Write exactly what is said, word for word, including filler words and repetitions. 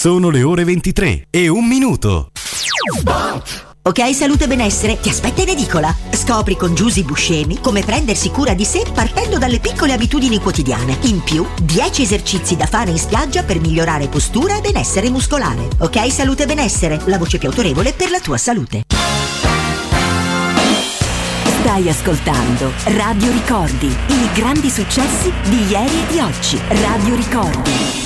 Sono le ore ventitré e un minuto. Ok, salute e benessere ti aspetta in edicola. Scopri con Giusy Buscemi come prendersi cura di sé partendo dalle piccole abitudini quotidiane. In più, dieci esercizi da fare in spiaggia per migliorare postura e benessere muscolare. Ok, salute e benessere, la voce più autorevole per la tua salute. Stai ascoltando Radio Ricordi, i grandi successi di ieri e di oggi. Radio Ricordi.